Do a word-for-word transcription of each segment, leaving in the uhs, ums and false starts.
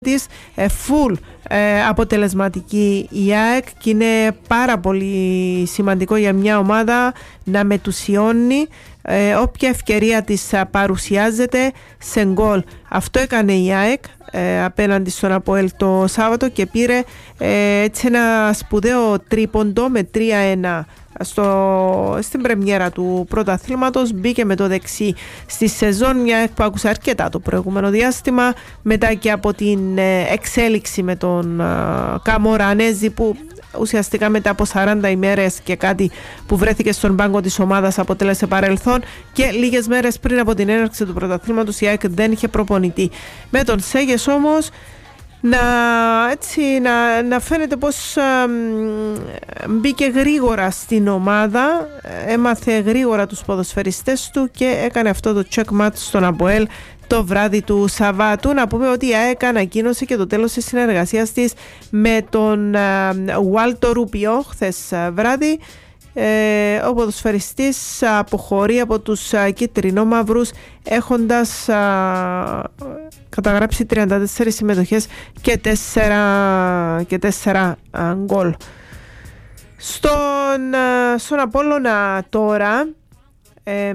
της ε, full ε, αποτελεσματική η ΑΕΚ και είναι πάρα πολύ σημαντικό για μια ομάδα να μετουσιώνει ε, όποια ευκαιρία της α, παρουσιάζεται σε γκολ. Αυτό έκανε η ΑΕΚ ε, απέναντι στον ΑΠΟΕΛ το Σάββατο και πήρε ε, έτσι ένα σπουδαίο τρίποντο με τρία ένα στο, στην πρεμιέρα του πρωταθλήματος. Μπήκε με το δεξί στη σεζόν, μια ΑΕΚ που άκουσα αρκετά το προηγούμενο διάστημα, μετά και από την ε, εξέλιξη με τον ε, Καμορανέζη, που ουσιαστικά μετά από σαράντα ημέρες και κάτι που βρέθηκε στον πάγκο της ομάδας αποτέλεσε παρελθόν, και λίγες μέρες πριν από την έναρξη του πρωταθλήματος η ΑΕΚ δεν είχε προπονητή. Με τον Σέγες όμως να, έτσι, να, να φαίνεται πως α, μπήκε γρήγορα στην ομάδα, έμαθε γρήγορα τους ποδοσφαιριστές του και έκανε αυτό το checkmate στον ΑΠΟΕΛ το βράδυ του Σαββάτου. Να πούμε ότι η ΑΕΚ ανακοίνωσε και το τέλος της συνεργασίας της με τον Walter Rubio χθες βράδυ. Ε, ο ποδοσφαιριστής αποχωρεί από τους α, κίτρινο-μαύρους έχοντας α, καταγράψει τριάντα τέσσερις συμμετοχές και τέσσερα, και τέσσερα α, γκολ. Στον, α, στον Απόλλωνα τώρα ε,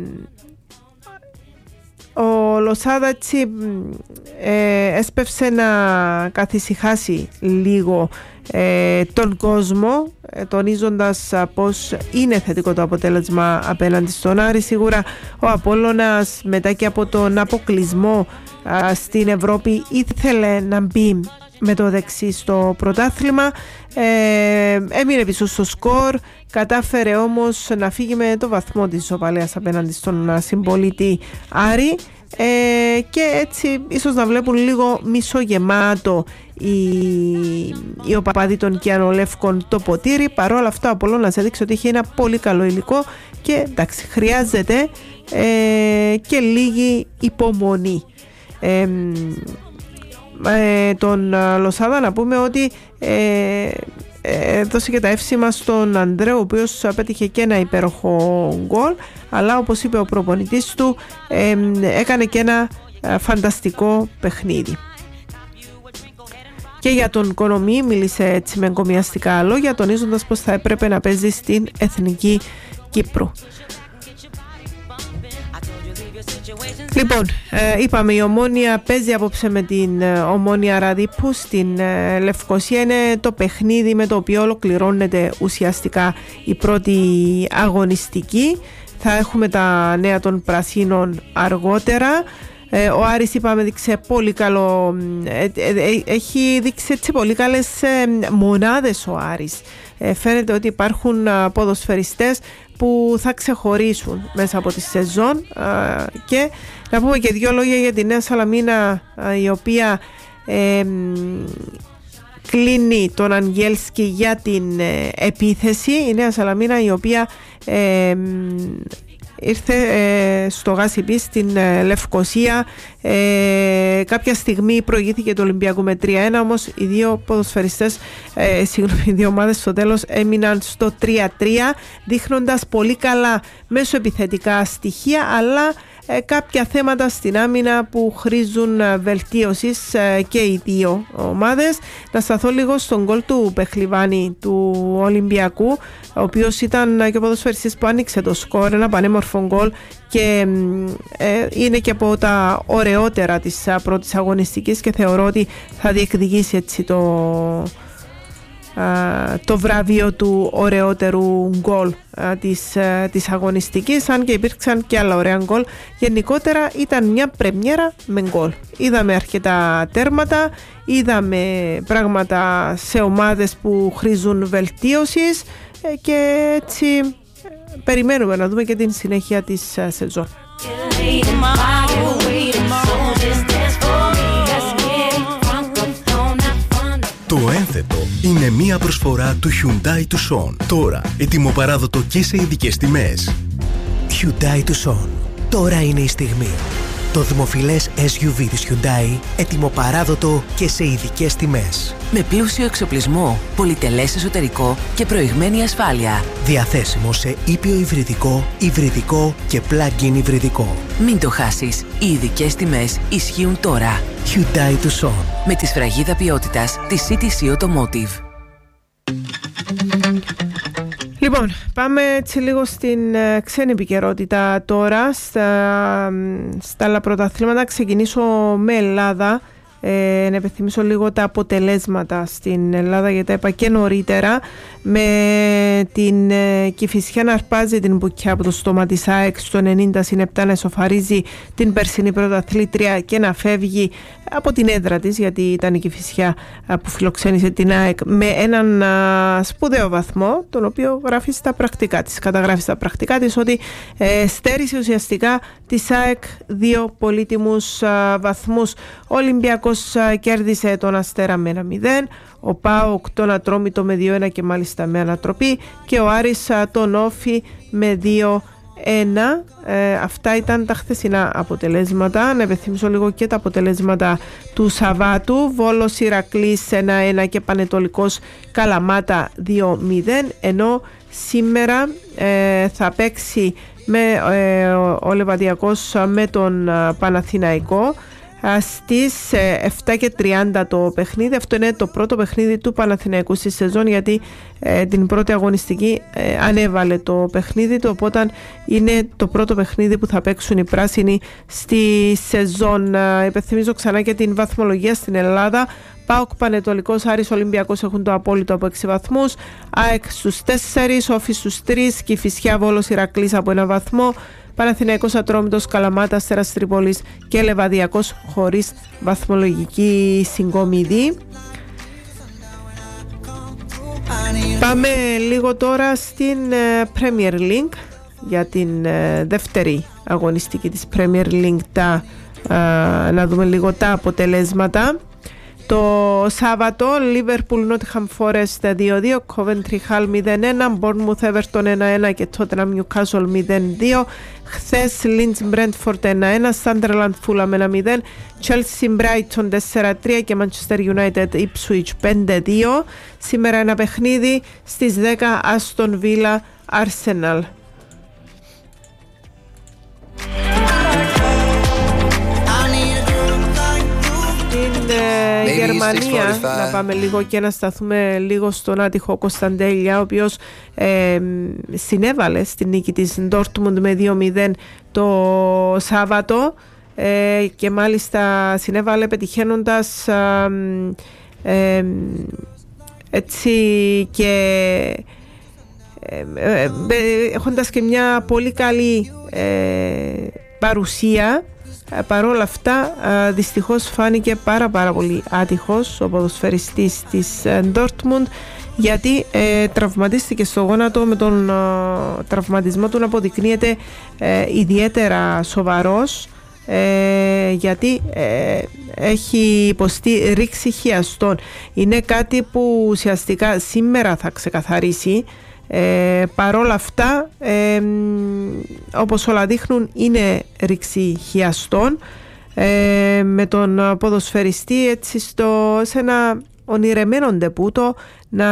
ο Λοσάδα έτσι ε, έσπευσε να καθησυχάσει λίγο ε, τον κόσμο, ε, τονίζοντας α, πως είναι θετικό το αποτέλεσμα απέναντι στον Άρη. Σίγουρα ο Απόλλωνας μετά και από τον αποκλεισμό α, στην Ευρώπη ήθελε να μπει με το δεξί στο πρωτάθλημα, ε, έμεινε πίσω στο σκορ, κατάφερε όμως να φύγει με το βαθμό της ισοπαλίας απέναντι στον συμπολίτη Άρη, ε, και έτσι ίσως να βλέπουν λίγο μισογεμάτο οι, οι οπαδοί των Κιανολεύκων το ποτήρι. Παρόλα αυτά ο Απόλλωνας έδειξε ότι είχε ένα πολύ καλό υλικό και εντάξει, χρειάζεται ε, και λίγη υπομονή. ε, Ε, τον Λοσάδα να πούμε ότι ε, ε, δώσε και τα εύσημα στον Ανδρέο, ο οποίος απέτυχε και ένα υπέροχο γκολ, αλλά όπως είπε ο προπονητής του ε, έκανε και ένα ε, φανταστικό παιχνίδι. Και για τον Κονομή μίλησε έτσι με εγκομιαστικά λόγια, τονίζοντας πως θα έπρεπε να παίζει στην Εθνική Κύπρου. Λοιπόν, ε, είπαμε η Ομόνοια παίζει απόψε με την ε, Ομόνοια Ραδίππου στην ε, Λευκοσία. Είναι το παιχνίδι με το οποίο ολοκληρώνεται ουσιαστικά η πρώτη αγωνιστική. Θα έχουμε τα νέα των Πρασίνων αργότερα. Ε, ο Άρης, είπαμε, δείξε πολύ καλό, ε, ε, ε, έχει δείξει έτσι πολύ καλές ε, μονάδες ο Άρης. Ε, φαίνεται ότι υπάρχουν α, ποδοσφαιριστές που θα ξεχωρίσουν μέσα από τη σεζόν, α, και να πούμε και δύο λόγια για τη Νέα Σαλαμίνα, α, η οποία ε, κλείνει τον Αγγέλσκι για την ε, επίθεση. Η Νέα Σαλαμίνα η οποία ε, ήρθε ε, στο Γάσιπι στην ε, Λευκοσία, ε, κάποια στιγμή προηγήθηκε το Ολυμπιακό με τρία ένα, όμως οι δύο ποδοσφαιριστές, ε, συγγνώμη, οι δύο ομάδες στο τέλος έμειναν στο τρία τρία, δείχνοντας πολύ καλά μέσοεπιθετικά στοιχεία, αλλά ε, κάποια θέματα στην άμυνα που χρήζουν ε, βελτίωσης ε, και οι δύο ομάδες. Να σταθώ λίγο στον γκολ του Πεχλιβάνη του Ολυμπιακού, ο οποίος ήταν και ο ποδοσφαιριστής που άνοιξε το σκορ, ένα πανέμορφο γκολ, και ε, είναι και από τα ωραιότερα της α, πρώτης αγωνιστικής, και θεωρώ ότι θα διεκδικήσει έτσι το, α, το βραβείο του ωραιότερου γκολ α, της, α, της αγωνιστικής, αν και υπήρξαν και άλλα ωραία γκολ. Γενικότερα ήταν μια πρεμιέρα με γκολ. Είδαμε αρκετά τέρματα, είδαμε πράγματα σε ομάδες που χρήζουν βελτίωσης, και έτσι περιμένουμε να δούμε και την συνέχεια της σεζόν. Το ένθετο είναι μία προσφορά του Hyundai Tucson. Τώρα ετοιμοπαράδοτο και σε ειδικές τιμές. Hyundai Tucson. Τώρα είναι η στιγμή. Το δημοφιλές ες γιου βι της Hyundai, ετοιμοπαράδοτο και σε ειδικές τιμές. Με πλούσιο εξοπλισμό, πολυτελές εσωτερικό και προηγμένη ασφάλεια. Διαθέσιμο σε ήπιο υβριδικό, υβριδικό και plug-in υβριδικό. Μην το χάσεις, οι ειδικές τιμές ισχύουν τώρα. Hyundai Tucson. Με τη σφραγίδα ποιότητας της σι τι σι Automotive. Λοιπόν, πάμε έτσι λίγο στην ε, ξένη επικαιρότητα τώρα, στα, στα άλλα πρωταθλήματα. Ξεκινήσω με Ελλάδα, ε, να επιθυμίσω λίγο τα αποτελέσματα στην Ελλάδα, γιατί τα είπα και νωρίτερα, με την ε, Κηφισιά να αρπάζει την μπουκιά από το στόμα της ΑΕΚ στο ενενήντα συν επτά, να εσωφαρίζει την περσινή πρωταθλήτρια και να φεύγει από την έδρα της, γιατί ήταν η Κηφισιά που φιλοξένησε την ΑΕΚ με έναν α, σπουδαίο βαθμό, τον οποίο γράφει στα πρακτικά της, καταγράφει στα πρακτικά της ότι ε, στέρισε ουσιαστικά της ΑΕΚ δύο πολύτιμους α, βαθμούς. Ο Ολυμπιακός α, κέρδισε τον Αστέρα με ένα μηδέν, ο ΠΑΟΚ τον Ατρόμητο με δύο ένα και μάλιστα με ανατροπή, και ο Άρης α, τον Όφη με δύο ένα. Ε, αυτά ήταν τα χθεσινά αποτελέσματα. Να επιθυμίσω λίγο και τα αποτελέσματα του Σαββάτου. Βόλος Ηρακλής ένα ένα και Πανετολικός Καλαμάτα δύο μηδέν, ενώ σήμερα ε, θα παίξει με, ε, ο, ο Λεβαδιακός με τον ε, Παναθηναϊκό στις επτά και τριάντα το παιχνίδι. Αυτό είναι το πρώτο παιχνίδι του Παναθηναϊκού στη σεζόν, γιατί ε, την πρώτη αγωνιστική ε, ανέβαλε το παιχνίδι του, οπότε είναι το πρώτο παιχνίδι που θα παίξουν οι πράσινοι στη σεζόν. Ε, υπενθυμίζω ξανά και την βαθμολογία στην Ελλάδα. ΠΑΟΚ, Πανετολικός, Άρης, Ολυμπιακός έχουν το απόλυτο από έξι βαθμούς, ΑΕΚ στους τέσσερις, Όφη στους τρεις, Κηφισιά, Βόλος, Ηρακλής από ένα βαθμό, Παναθηναϊκός, Ατρόμητος, Καλαμάτα, Αστέρας Τρίπολης και Λεβαδιακός χωρίς βαθμολογική συγκομιδή. Πάμε λίγο τώρα στην Premier League, για την δεύτερη αγωνιστική της Premier League, τα, α, να δούμε λίγο τα αποτελέσματα. Το Σάββατο, Liverpool Nottingham Forest δύο δύο, Coventry Hull μηδέν ένα, Bournemouth Everton ένα ένα και Tottenham Newcastle μηδέν δύο. Χθες Leeds Brentford ένα ένα, Sunderland Fulham ένα μηδέν, Chelsea Brighton τέσσερα τρία και Manchester United Ipswich πέντε δύο. Σήμερα ένα παιχνίδι στις δέκα, Aston Villa Arsenal. Στην Γερμανία να πάμε λίγο και να σταθούμε λίγο στον άτυχο Κωνσταντέλια, ο οποίος ε, συνέβαλε στην νίκη της Dortmund με δύο μηδέν το Σάββατο, ε, και μάλιστα συνέβαλε πετυχαίνοντας ε, ε, έτσι και ε, ε, έχοντας και μια πολύ καλή ε, παρουσία. Παρ' όλα αυτά, δυστυχώς φάνηκε πάρα πάρα πολύ άτυχος ο ποδοσφαιριστής της Dortmund, γιατί ε, τραυματίστηκε στο γόνατο, με τον ε, τραυματισμό του να αποδεικνύεται ε, ιδιαίτερα σοβαρός, ε, γιατί ε, έχει υποστεί ρήξη χιαστών. Είναι κάτι που ουσιαστικά σήμερα θα ξεκαθαρίσει. Ε, παρόλα αυτά, ε, όπως όλα δείχνουν, είναι ρήξη χιαστών, ε, με τον ποδοσφαιριστή έτσι στο, σε ένα ονειρεμένο ντεπούτο να,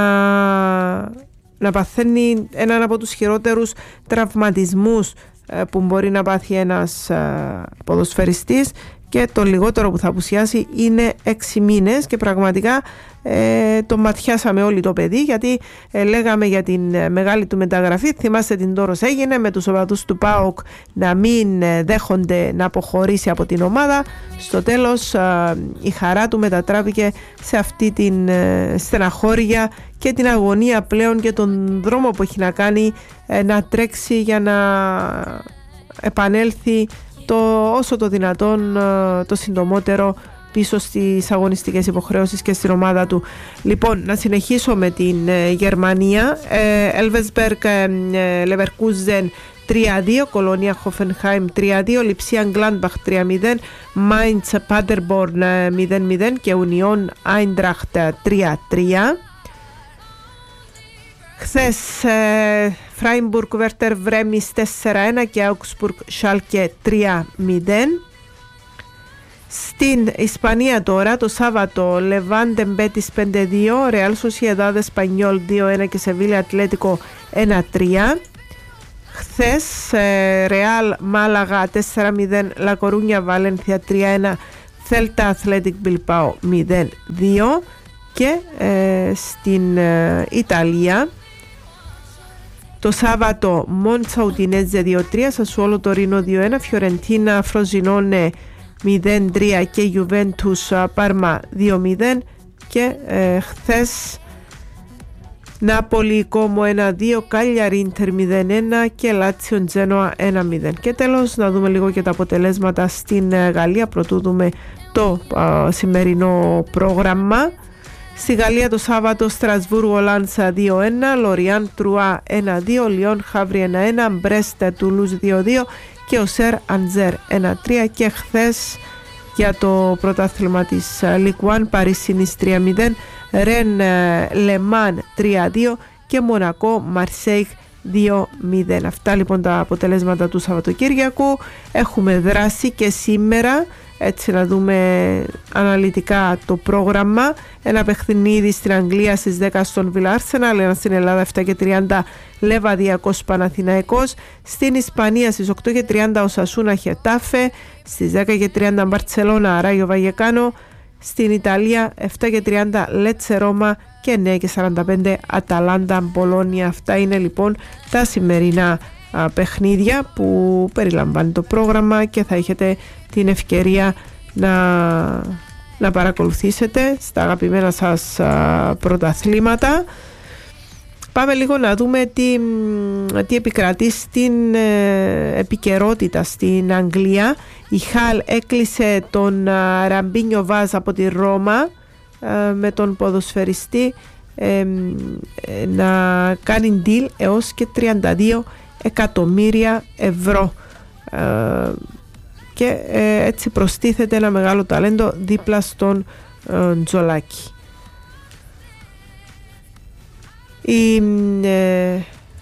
να παθαίνει έναν από τους χειρότερους τραυματισμούς ε, που μπορεί να πάθει ένας ε, ποδοσφαιριστής, και το λιγότερο που θα απουσιάσει είναι έξι μήνες, και πραγματικά ε, το ματιάσαμε όλοι το παιδί, γιατί ε, λέγαμε για την ε, μεγάλη του μεταγραφή. Θυμάστε την Τόρος έγινε με τους οπαδούς του ΠΑΟΚ να μην ε, δέχονται να αποχωρήσει από την ομάδα. Στο τέλος ε, η χαρά του μετατράπηκε σε αυτή την ε, στεναχώρια και την αγωνία πλέον, και τον δρόμο που έχει να κάνει ε, να τρέξει για να επανέλθει το όσο το δυνατόν το συντομότερο πίσω στις αγωνιστικές υποχρεώσεις και στην ομάδα του. Λοιπόν, να συνεχίσω με την ε, Γερμανία. Elversberg Leverkusen τρία δύο, Κολόνια Hoffenheim τρία δύο, Lipsia Gladbach τρία μηδέν, Mainz Paderborn μηδέν μηδέν και Union Eintracht τρία τρία. Χθες Freiburg Werder Bremen τέσσερα ένα και Augsburg Schalke τρία μηδέν. Στην Ισπανία τώρα το Σάββατο Λεβάντε Μπέτις πέντε δύο, Ρεάλ Σοσιεδάδ Εσπανιόλ δύο ένα και Σεβίλια Ατλέτικο ένα τρία. Χθες Ρεάλ Μάλαγα τέσσερα μηδέν, Λα Κορούνια Βαλένθια τρία ένα, Θέλτα Αθλέτικ Μπιλπάο μηδέν δύο. Και ε, στην ε, Ιταλία το Σάββατο Μόντσα Ουντινέζε δύο τρία, Σασουόλο Τωρίνο δύο ένα, Φιωρεντίνα Φροζινόνε μηδέν τρία και Γιουβέντους Πάρμα δύο μηδέν. Και ε, χθες Νάπολη Κόμο ένα δύο, Κάλιαρι Ίντερ μηδέν ένα και Λάτσιο Τζένοα ένα μηδέν. Και τέλος να δούμε λίγο και τα αποτελέσματα στην Γαλλία πρωτού δούμε το α, σημερινό πρόγραμμα. Στη Γαλλία το Σάββατο Στρασβούργο Λάνσα δύο ένα, Λοριάν Τρουά ένα δύο, Λιόν Χαύρι ένα ένα, Μπρέστε Τουλούζ δύο δύο και ο Σερ Αντζέρ ένα τρία. Και χθες για το πρωτάθλημα της Λικουάν Παρίσινης τρία μηδέν, Ρεν Λεμάν τρία δύο και Μονακό Μαρσέιγ δύο μηδέν. Αυτά λοιπόν τα αποτελέσματα του Σαββατοκύριακου. Έχουμε δράση και σήμερα, έτσι να δούμε αναλυτικά το πρόγραμμα. Ένα παιχνίδι στην Αγγλία στις δέκα στον Βίλα Άρσεναλ, ένα στην Ελλάδα επτά και τριάντα Λεβαδιακός Παναθηναϊκός, στην Ισπανία στις οκτώ και τριάντα Οσασούνα Χετάφε, στις δέκα και τριάντα Μπαρτσελώνα Ράγιο Βαγεκάνο, στην Ιταλία επτά και τριάντα Λέτσε Ρώμα και εννιά και σαράντα πέντε Αταλάντα Μπολόνια. Αυτά είναι λοιπόν τα σημερινά α, παιχνίδια που περιλαμβάνει το πρόγραμμα και θα έχετε την ευκαιρία να, να παρακολουθήσετε στα αγαπημένα σας α, πρωταθλήματα. Πάμε λίγο να δούμε τι, τι επικρατεί στην ε, επικαιρότητα στην Αγγλία. Η Χαλ έκλεισε τον α, Ραμπίνιο Βάζ από τη Ρώμα α, με τον ποδοσφαιριστή ε, ε, να κάνει deal έως και τριάντα δύο εκατομμύρια ευρώ. Ε, και ε, έτσι προστίθεται ένα μεγάλο ταλέντο δίπλα στον ε, Τζολάκη. Η, ε,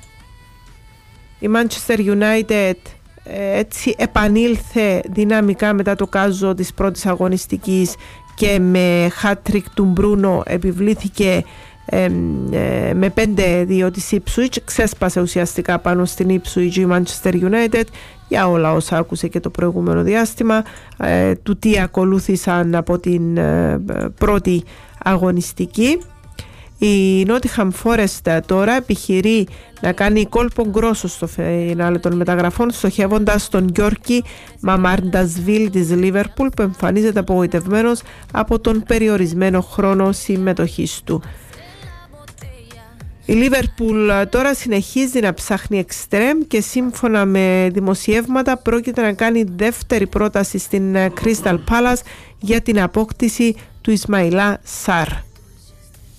η Manchester United ε, έτσι επανήλθε δυναμικά μετά το κάζο της πρώτης αγωνιστικής και με hat-trick του Μπρούνο επιβλήθηκε ε, ε, με πέντε δύο της Ipswich, ξέσπασε ουσιαστικά πάνω στην Ipswich η Manchester United για όλα όσα άκουσε και το προηγούμενο διάστημα, ε, του τι ακολούθησαν από την ε, πρώτη αγωνιστική. Η Nottingham Forest τώρα επιχειρεί να κάνει κόλπο γκρόσο στο φινάλε των μεταγραφών, στοχεύοντας τον Γιόρκι Μαμάρντασβίλ της Liverpool, που εμφανίζεται απογοητευμένος από τον περιορισμένο χρόνο συμμετοχής του. Η Liverpool τώρα συνεχίζει να ψάχνει εξτρέμ και σύμφωνα με δημοσιεύματα πρόκειται να κάνει δεύτερη πρόταση στην Crystal Palace για την απόκτηση του Ισμαηλά Σαρ.